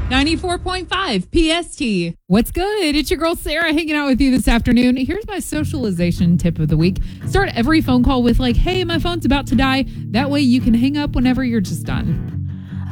94.5 PST. What's good? It's your girl Sarah hanging out with you this afternoon. Here's my socialization tip of the week. Start every phone call with like, hey, my phone's about to die. That way you can hang up whenever you're just done.